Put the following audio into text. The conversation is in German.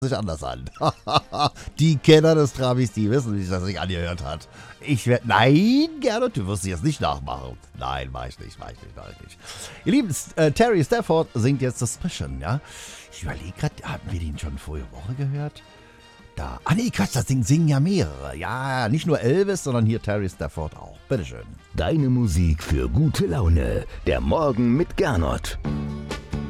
sich anders an. Die Kenner des Trabis, die wissen, wie sich das sich angehört hat. Nein, Gernot, du wirst sie jetzt nicht nachmachen. Nein, mach ich nicht. Ihr Lieben, Terry Stafford singt jetzt Suspicion, ja? Ich überlege gerade, hatten wir den schon vorige Woche gehört? Nee, Quatsch, das singen ja mehrere. Ja, nicht nur Elvis, sondern hier Terry Stafford auch. Bitteschön. Deine Musik für gute Laune. Der Morgen mit Gernot.